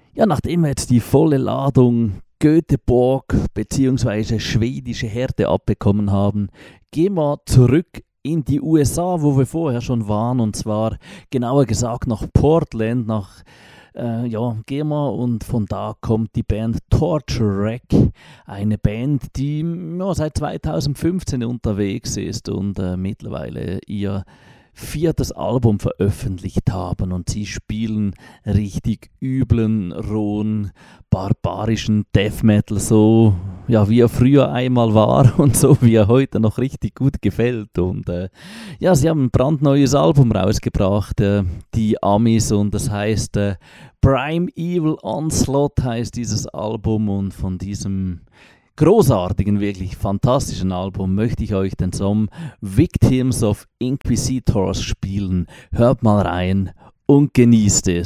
Ja, nachdem wir jetzt die volle Ladung Göteborg bzw. schwedische Härte abbekommen haben, gehen wir zurück in die USA, wo wir vorher schon waren, und zwar genauer gesagt nach Portland, gehen wir, und von da kommt die Band Torture Rack, eine Band, die seit 2015 unterwegs ist und mittlerweile ihr viertes Album veröffentlicht haben, und sie spielen richtig üblen, rohen, barbarischen Death Metal, so wie er früher einmal war und so wie er heute noch richtig gut gefällt. Und sie haben ein brandneues Album rausgebracht, die Amis, und das heißt Prime Evil Onslaught heißt dieses Album, und von diesem großartigen, wirklich fantastischen Album möchte ich euch den Song Victims of Inquisitors spielen. Hört mal rein und genießt es.